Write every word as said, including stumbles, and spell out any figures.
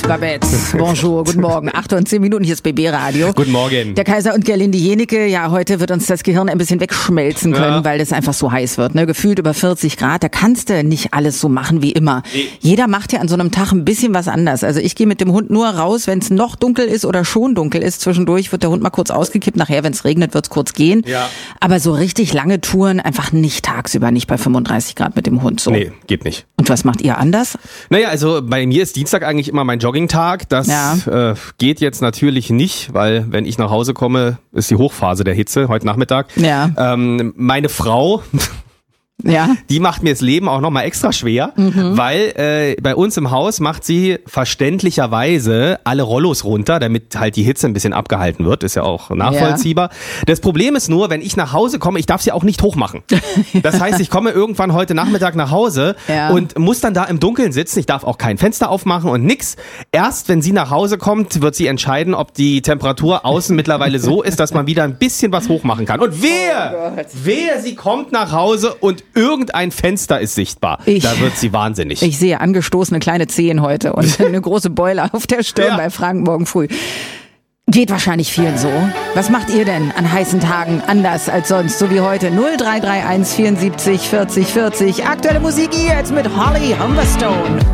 Babette, bonjour, guten Morgen. acht und zehn Minuten, hier ist B B-Radio. Guten Morgen. Der Kaiser und Gerlinde Jenike, ja, heute wird uns das Gehirn ein bisschen wegschmelzen können, ja. weil es einfach so heiß wird, ne? Gefühlt über vierzig Grad, da kannst du nicht alles so machen wie immer. Nee. Jeder macht ja an so einem Tag ein bisschen was anders. Also ich gehe mit dem Hund nur raus, wenn es noch dunkel ist oder schon dunkel ist. Zwischendurch wird der Hund mal kurz ausgekippt, nachher, wenn es regnet, wird es kurz gehen. Ja. Aber so richtig lange Touren einfach nicht tagsüber, nicht bei fünfunddreißig Grad mit dem Hund. So. Nee, geht nicht. Und was macht ihr anders? Naja, also bei mir ist Dienstag eigentlich immer mein Joggingtag. Das ja. äh, geht jetzt natürlich nicht, weil wenn ich nach Hause komme, ist die Hochphase der Hitze heute Nachmittag. Ja. Ähm, meine Frau... Ja. Die macht mir das Leben auch nochmal extra schwer, mhm. weil äh, bei uns im Haus macht sie verständlicherweise alle Rollos runter, damit halt die Hitze ein bisschen abgehalten wird, ist ja auch nachvollziehbar. Ja. Das Problem ist nur, wenn ich nach Hause komme, ich darf sie auch nicht hochmachen. Das heißt, ich komme irgendwann heute Nachmittag nach Hause ja. und muss dann da im Dunkeln sitzen, ich darf auch kein Fenster aufmachen und nix. Erst wenn sie nach Hause kommt, wird sie entscheiden, ob die Temperatur außen mittlerweile so ist, dass man wieder ein bisschen was hochmachen kann. Und wehe, oh wehe, sie kommt nach Hause und irgendein Fenster ist sichtbar. Ich, da wird sie wahnsinnig. Ich sehe angestoßene kleine Zehen heute und eine große Beule auf der Stirn ja. bei Frank morgen früh. Geht wahrscheinlich vielen so. Was macht ihr denn an heißen Tagen anders als sonst, so wie heute? null drei drei eins vierundsiebzig vierzig vierzig. Aktuelle Musik jetzt mit Holly Humberstone.